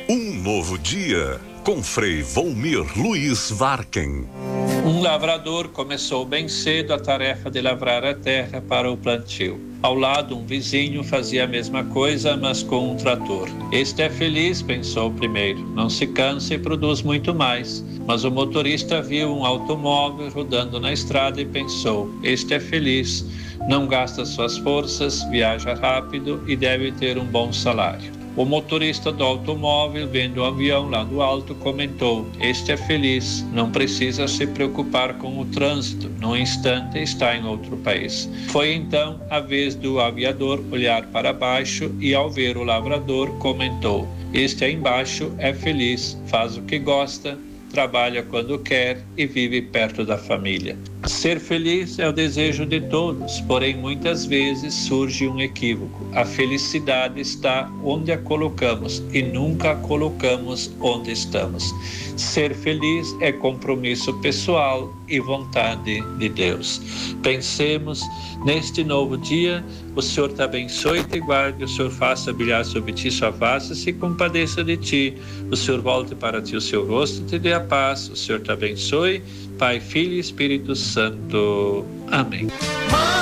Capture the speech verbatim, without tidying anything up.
Um novo dia, com Frei Volmir Luiz Varken. Um lavrador começou bem cedo a tarefa de lavrar a terra para o plantio. Ao lado, um vizinho fazia a mesma coisa, mas com um trator. Este é feliz, pensou o primeiro. Não se cansa e produz muito mais. Mas o motorista viu um automóvel rodando na estrada e pensou: este é feliz, não gasta suas forças, viaja rápido e deve ter um bom salário. O motorista do automóvel, vendo o avião lá do alto, comentou: este é feliz, não precisa se preocupar com o trânsito, num instante está em outro país. Foi então a vez do aviador olhar para baixo e, ao ver o lavrador, comentou: este aí embaixo é feliz, faz o que gosta, trabalha quando quer e vive perto da família. Ser feliz é o desejo de todos, porém muitas vezes surge um equívoco. A felicidade está onde a colocamos e nunca a colocamos onde estamos. Ser feliz é compromisso pessoal e vontade de Deus. Pensemos neste novo dia. O Senhor te abençoe e te guarde. O Senhor faça brilhar sobre ti sua face e se compadeça de ti. O Senhor volte para ti o seu rosto e te dê a paz. O Senhor te abençoe. Pai, Filho e Espírito Santo. Amém.